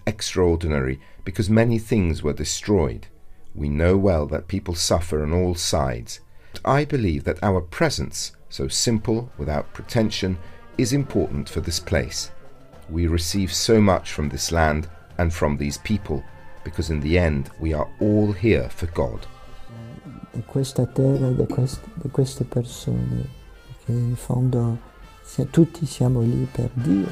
extraordinary because many things were destroyed. We know well that people suffer on all sides. But I believe that our presence, so simple, without pretension, is important for this place. We receive so much from this land and from these people, because in the end we are all here for God. Di questa terra, di queste persone, che in fondo tutti siamo lì per Dio.